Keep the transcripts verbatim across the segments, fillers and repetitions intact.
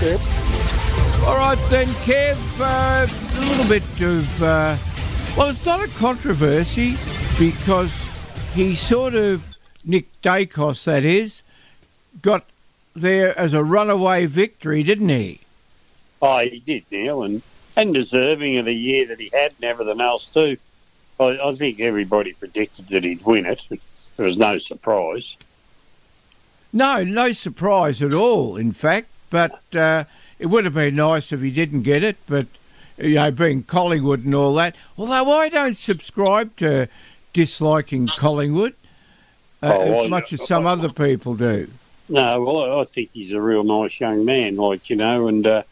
Yep. All right then, Kev, uh, a little bit of, uh, well, it's not a controversy because he sort of, Nick Dacos that is, got there as a runaway victory, didn't he? Oh, he did, Neil, and, and deserving of the year that he had and everything else too. I, I think everybody predicted that he'd win it. There was no surprise. No, no surprise at all, in fact, but uh, it would have been nice if he didn't get it, but, you know, being Collingwood and all that. Although I don't subscribe to disliking Collingwood uh, Oh, as well, much as some other people do. No, well, I think he's a real nice young man, like, you know, and uh,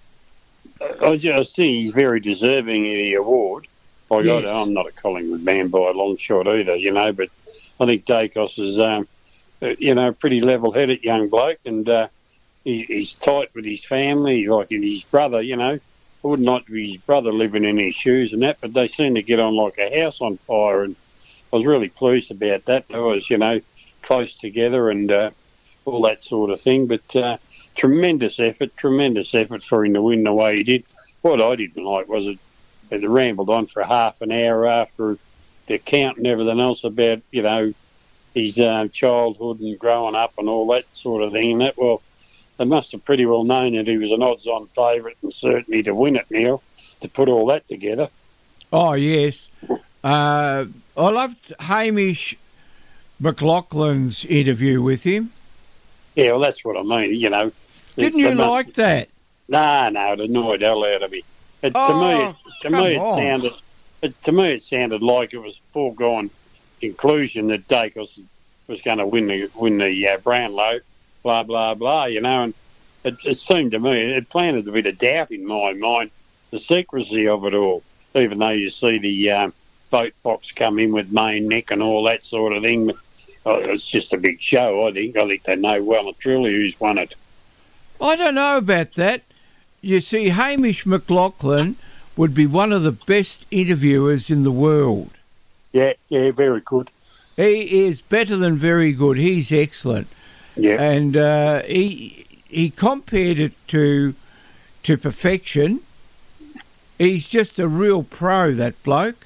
I just think he's very deserving of the award. Like, Yes. I, I'm not a Collingwood man by a long shot either, you know, but I think Dacos is, um, uh, you know, a pretty level-headed young bloke, and uh, he, he's tight with his family, like his brother, you know. I would not be his brother living in his shoes and that, but they seem to get on like a house on fire, and I was really pleased about that. They was, you know, close together and uh, all that sort of thing, but uh, tremendous effort, tremendous effort for him to win the way he did. What I didn't like was it, it rambled on for half an hour after the account and everything else about, you know, his uh, childhood and growing up and all that sort of thing. And that, well, they must have pretty well known that he was an odds-on favourite and certainly to win it, Neil, to put all that together. Oh, yes. Uh, I loved Hamish McLaughlin's interview with him. Yeah, well, that's what I mean, you know. Didn't They you must- like that? No, no, it annoyed the hell out of me. It, Oh, to me, to come me, it on. sounded, it, to me, it sounded like it was a foregone conclusion that Dacos was going to win the win the uh, Brownlow, blah blah blah. You know, and it, it seemed to me it planted a bit of doubt in my mind, the secrecy of it all. Even though you see the um, vote box come in with main neck and all that sort of thing, oh, it's just a big show. I think. I think they know well and truly who's won it. I don't know about that. You see, Hamish McLaughlin would be one of the best interviewers in the world. Yeah, yeah, very good. He is better than very good. He's excellent. Yeah. And uh, he he compared it to to perfection. He's just a real pro, that bloke.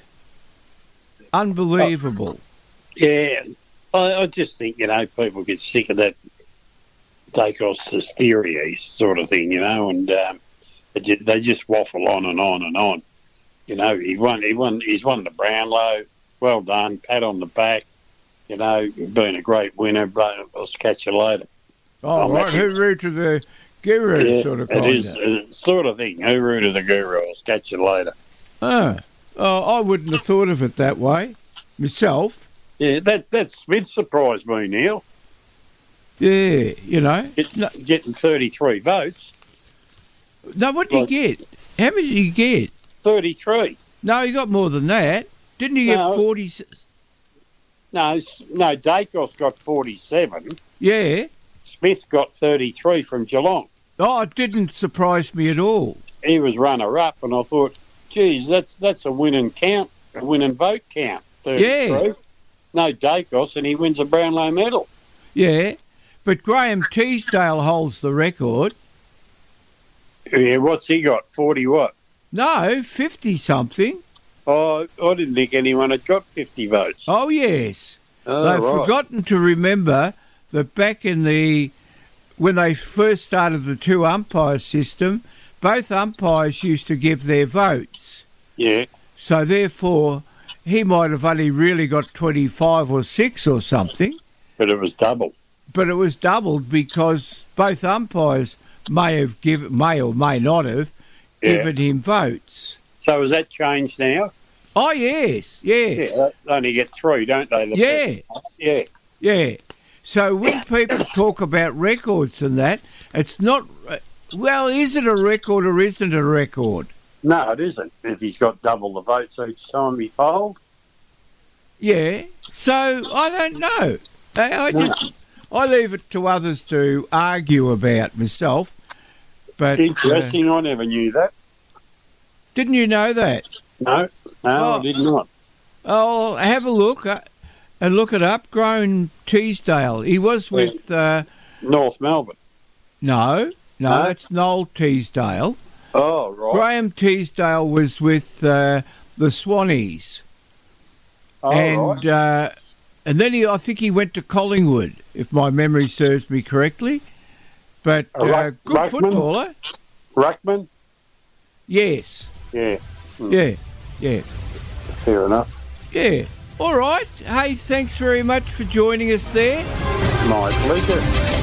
Unbelievable. Yeah, I, I just think, you know, people get sick of that Dacos hysteria sort of thing, you know, and um, they, just, they just waffle on and on and on. You know, he won, he won, he's won the Brownlow. Well done, pat on the back. You know, you've been a great winner, but I'll catch you later. Oh, I'm right. actually- Hooroo to the guru Yeah, sort of it kind is of. it's sort of thing. Hooroo to the guru, I'll catch you later. Oh, oh, I wouldn't have thought of it that way myself. Yeah, that, that Smith surprised me, Neil. Yeah, you know. Get, No, Getting thirty-three votes. no what did he get? How many did he get? thirty-three. No, he got more than that. Didn't he get No. forty? No, s- no, Dacos got forty-seven. Yeah. Smith got thirty-three from Geelong. Oh, it didn't surprise me at all. He was runner-up, and I thought, geez, that's that's a winning count, a winning vote count, thirty-three. Yeah. No Dacos, and he wins a Brownlow medal. Yeah. But Graham Teasdale holds the record. Yeah, what's he got, forty what? No, fifty-something. Oh, I didn't think anyone had got fifty votes. Oh, yes. Oh, They've right. forgotten to remember that back in the... when they first started the two umpire system, both umpires used to give their votes. Yeah, So therefore, he might have only really got twenty-five or six or something, but it was double. but it was doubled because both umpires may have given, may or may not have Yeah. given him votes. So has that changed now? Oh yes, yeah, Yeah, they only get three, don't they? the yeah, first- Yeah. yeah. So when people talk about records and that, it's not. Well, is it a record or isn't it a record? No, it isn't. If he's got double the votes each time he polled. Yeah. So I don't know. I, I just I leave it to others to argue about myself. But uh, Interesting. I never knew that. didn't you know that? No, no, Oh. I did not. Oh, have a look uh, and look it up. Graham Teasdale. He was with uh, North Melbourne. no, No, No? that's Noel Teasdale. Oh, right. Graham Teasdale was with uh, the Swannies. Oh, and right. uh, and then he, I think he went to Collingwood, if my memory serves me correctly. But Uh, uh, Ruck- good Ruckman? footballer. Ruckman? Yes. Yeah. Yeah. Yeah. Fair enough. Yeah. All right. Hey, thanks very much for joining us there. My pleasure.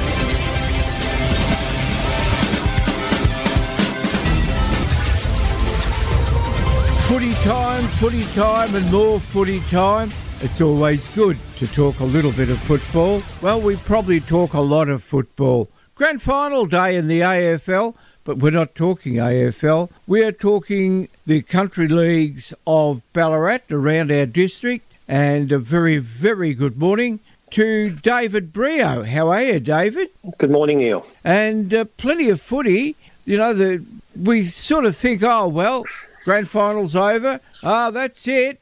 Footy time, footy time and more footy time. It's always good to talk a little bit of football. Well, we probably talk a lot of football. Grand final day in the A F L, but we're not talking A F L. We are talking the country leagues of Ballarat around our district. And a very, very good morning to David Brio. How are you, David? Good morning, Neil. And uh, plenty of footy. You know, the we sort of think, oh, well, grand final's over. Oh, that's it.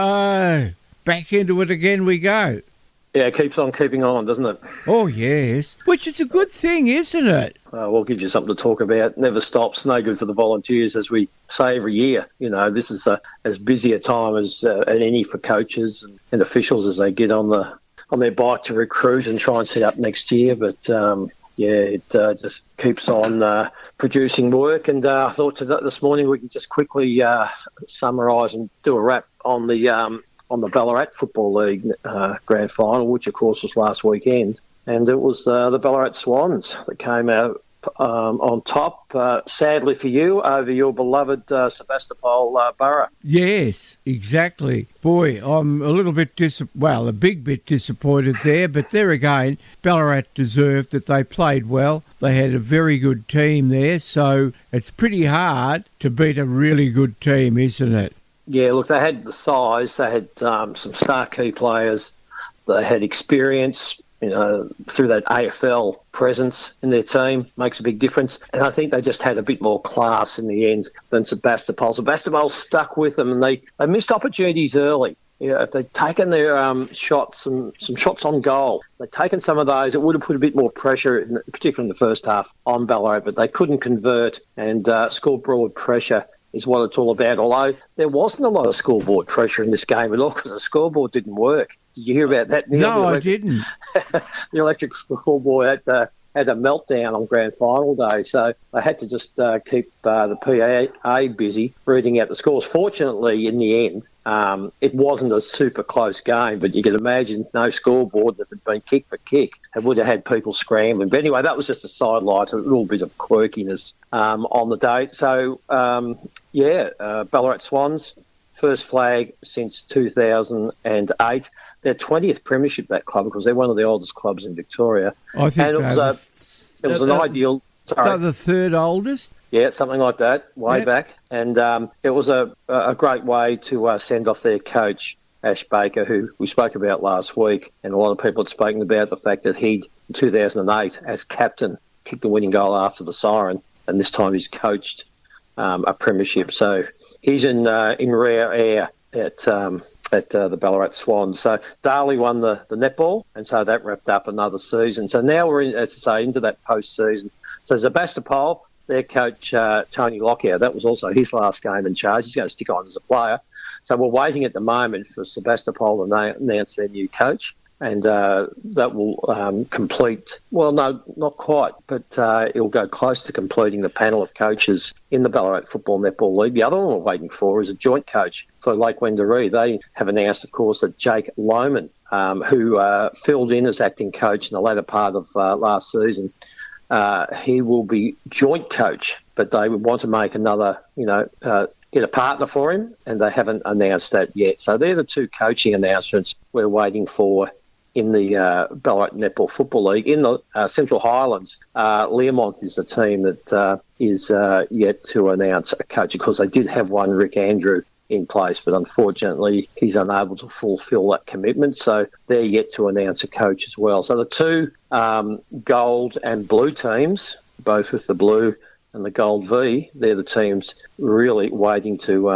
No. Back into it again we go. Yeah, it keeps on keeping on, doesn't it? Oh, yes. Which is a good thing, isn't it? Uh, we'll give you something to talk about. Never stops. No good for the volunteers, as we say every year. You know, this is uh, as busy a time as uh, any for coaches and, and officials as they get on the on their bike to recruit and try and set up next year. But um, yeah, it uh, just keeps on uh, producing work. And uh, I thought today, this morning we can just quickly uh, summarise and do a wrap on the um, on the Ballarat Football League uh, grand final, which of course was last weekend. And it was uh, the Ballarat Swans that came out um, on top, uh, sadly for you, over your beloved uh, Sebastopol uh, Borough. Yes, exactly. Boy, I'm a little bit, dis- well, a big bit disappointed there, but there again, Ballarat deserved that they played well. They had a very good team there, so it's pretty hard to beat a really good team, isn't it? Yeah, look, they had the size, they had um, some star key players, they had experience, you know, through that A F L presence in their team makes a big difference. And I think they just had a bit more class in the end than Sebastopol. Sebastopol stuck with them and they, they missed opportunities early. Yeah, if they'd taken their um, shots, some, some shots on goal, they'd taken some of those, it would have put a bit more pressure, in, particularly in the first half, on Ballarat, but they couldn't convert and uh, scoreboard pressure is what it's all about, although there wasn't a lot of scoreboard pressure in this game at all because the scoreboard didn't work. Did you hear about that, Neil? No, I elect- didn't. the electric scoreboard had, uh, had a meltdown on grand final day, so they had to just uh, keep uh, the P A busy reading out the scores. Fortunately, in the end, um, it wasn't a super close game, but you can imagine no scoreboard that had been kick for kick. It would have had people scrambling. But anyway, that was just a sidelight, a little bit of quirkiness um, on the day. So, um, yeah, uh, Ballarat Swans, first flag since two thousand eight. Their twentieth premiership, that club, because they're one of the oldest clubs in Victoria. I think and it was, so. a, it was an Uh, ideal... They're Sorry. the third oldest. Yeah, something like that, way Yep. back. And um, it was a, a great way to uh, send off their coach, Ash Baker, who we spoke about last week. And a lot of people had spoken about the fact that he'd, in two thousand eight, as captain, kicked the winning goal after the siren. And this time he's coached um, a premiership. So he's in uh, in rare air at um, at uh, the Ballarat Swans. So Darley won the, the netball, and so that wrapped up another season. So now we're, in, as I say, into that post-season. So Sebastopol, their coach, uh, Tony Lockyer, that was also his last game in charge. He's going to stick on as a player. So we're waiting at the moment for Sebastopol to na- announce their new coach. And uh, that will um, complete, well, no, not quite, but uh, it'll go close to completing the panel of coaches in the Ballarat Football Netball League. The other one we're waiting for is a joint coach for Lake Wendouree. They have announced, of course, that Jake Lohman, um, who uh, filled in as acting coach in the latter part of uh, last season, uh, he will be joint coach, but they would want to make another, you know, uh, get a partner for him, and they haven't announced that yet. So they're the two coaching announcements we're waiting for in the uh, Ballarat Netball Football League. In the uh, Central Highlands, uh, Learmonth is a team that uh, is uh, yet to announce a coach. Of course, they did have one, Rick Andrew, in place, but unfortunately he's unable to fulfil that commitment, so they're yet to announce a coach as well. So the two um, gold and blue teams, both with the blue and the gold V, they're the teams really waiting to um,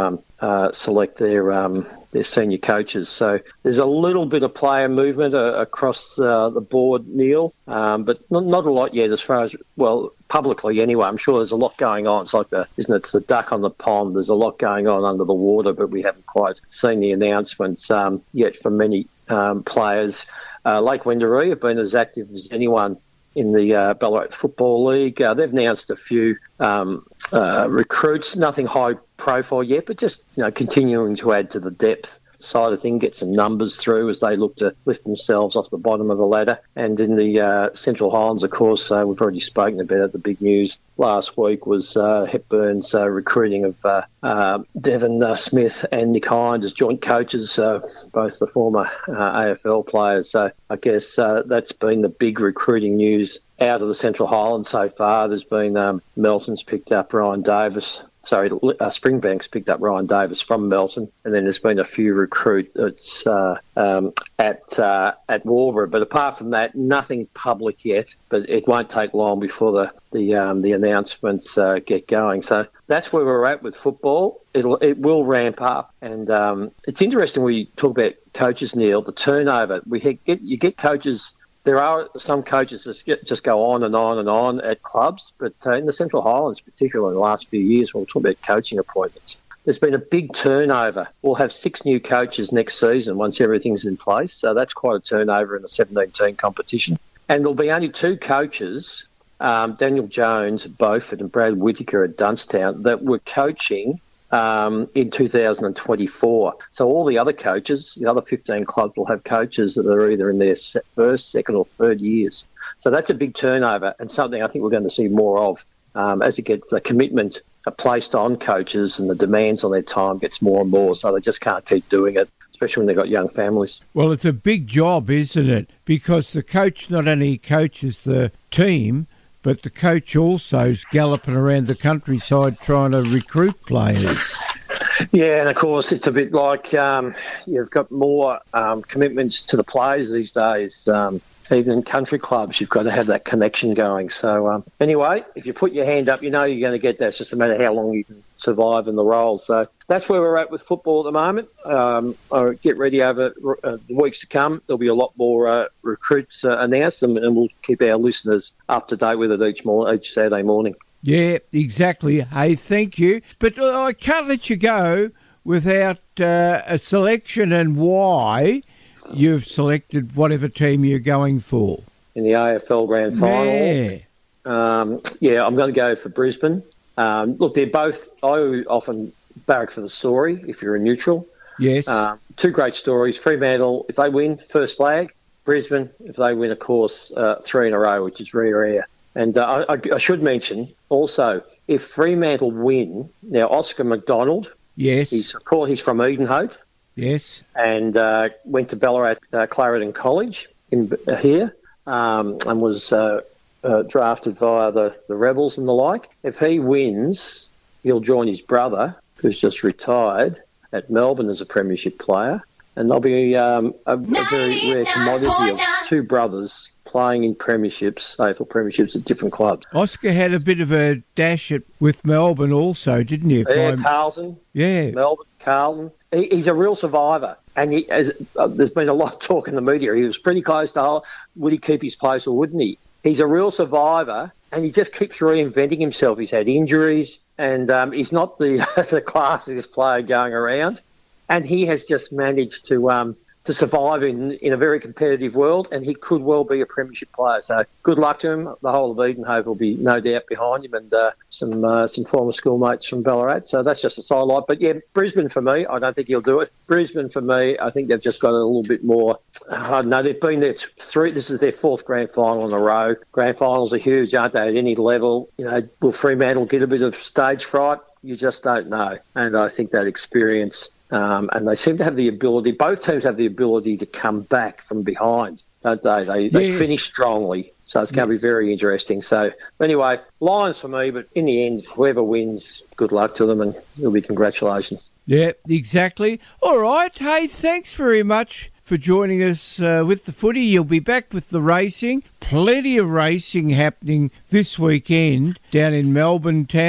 uh, select their um, their senior coaches. So there's a little bit of player movement uh, across uh, the board, Neil, um, but not, not a lot yet as far as, well, publicly anyway. I'm sure there's a lot going on. It's like the, isn't it, it's the duck on the pond. There's a lot going on under the water, but we haven't quite seen the announcements um, yet from many um, players. Uh, Lake Wendouree have been as active as anyone in the uh, Ballarat Football League. Uh, they've announced a few um, uh, recruits, nothing high profile yet, but just, you know, continuing to add to the depth side of thing, get some numbers through as they look to lift themselves off the bottom of the ladder. And in the uh, Central Highlands, of course, uh, we've already spoken about it. The big news last week was uh, Hepburn's uh, recruiting of uh, uh, Devon uh, Smith and Nick Hind as joint coaches, uh, both the former uh, A F L players. So I guess uh, that's been the big recruiting news out of the Central Highlands so far. There's been um, Melton's picked up Ryan Davis. Sorry, uh, Springbank's picked up Ryan Davis from Melton, and then there's been a few recruits uh, um, at uh, at Warburg. But apart from that, nothing public yet. But it won't take long before the the um, the announcements uh, get going. So that's where we're at with football. It'll it will ramp up, and um, it's interesting when you talk about coaches, Neil. The turnover we get, you get coaches. There are some coaches that just go on and on and on at clubs, but uh, in the Central Highlands, particularly in the last few years, when we're talking about coaching appointments, there's been a big turnover. We'll have six new coaches next season once everything's in place, so that's quite a turnover in the seventeen-team competition. And there'll be only two coaches, um, Daniel Jones at Beaufort and Brad Whittaker at Dunstown, that were coaching Um, in two thousand twenty-four. So all the other coaches, the other fifteen clubs will have coaches that are either in their first, second or third years. So that's a big turnover and something I think we're going to see more of um, as it gets the commitment placed on coaches and the demands on their time gets more and more. So they just can't keep doing it, especially when they've got young families. Well, it's a big job, isn't it? Because the coach not only coaches the team, but the coach also is galloping around the countryside trying to recruit players. Yeah, and of course it's a bit like um, you've got more um, commitments to the players these days. Um, even in country clubs, you've got to have that connection going. So um, anyway, if you put your hand up, you know you're going to get that. It's just a matter how long you can survive in the role. So that's where we're at with football at the moment. Um, I'll get ready over uh, the weeks to come. There'll be a lot more uh, recruits uh, announced, and, and we'll keep our listeners up to date with it each morning, each Saturday morning. Yeah, exactly. Hey, thank you. But uh, I can't let you go without uh, a selection and why you've selected whatever team you're going for. In the A F L Grand Final? Yeah. Um, yeah, I'm going to go for Brisbane. Um, look, they're both, I often barrack for the story if you're a neutral. Yes. Uh, two great stories. Fremantle, if they win, first flag. Brisbane, if they win, of course, uh, three in a row, which is very rare. And uh, I, I should mention also, if Fremantle win, now Oscar McDonald, yes, he's, of course, he's from Edenhope. Yes. And uh, went to Ballarat uh, Clarendon College in uh, here um, and was uh, uh, drafted via the, the Rebels and the like. If he wins, he'll join his brother, who's just retired, at Melbourne as a premiership player. And there'll be um, a, a very rare commodity of two brothers playing in premierships, A F L premierships at different clubs. Oscar had a bit of a dash at, with Melbourne also, didn't he? Yeah, Carlton. Yeah. Melbourne, Carlton. He, he's a real survivor. And he, as, uh, there's been a lot of talk in the media. He was pretty close to, oh, would he keep his place or wouldn't he? He's a real survivor, and he just keeps reinventing himself. He's had injuries, and um, he's not the, the classiest player going around. And he has just managed to um, to survive in, in a very competitive world, and he could well be a premiership player. So good luck to him. The whole of Edenhope will be no doubt behind him, and uh, some uh, some former schoolmates from Ballarat. So that's just a sidelight. But yeah, Brisbane for me, I don't think he'll do it. Brisbane for me, I think they've just got a little bit more. I don't know, they've been there three. This is their fourth grand final in a row. Grand finals are huge, aren't they? At any level, you know, will Fremantle get a bit of stage fright? You just don't know. And I think that experience. Um, and they seem to have the ability, both teams have the ability to come back from behind, don't they? They, they yes. finish strongly, so it's going yes. to be very interesting. So anyway, Lions for me, but in the end, whoever wins, good luck to them, and it'll be congratulations. Yeah, exactly. All right. Hey, thanks very much for joining us uh, with the footy. You'll be back with the racing. Plenty of racing happening this weekend down in Melbourne town.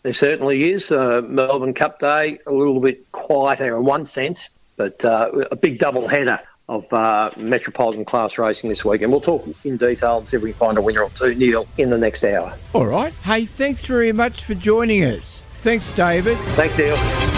There certainly is. Uh, Melbourne Cup Day, a little bit quieter in one sense, but uh, a big double header of uh, Metropolitan class racing this week. And we'll talk in detail and see if we can find a winner or two, Neil, in the next hour. All right. Hey, thanks very much for joining us. Thanks, David. Thanks, Neil.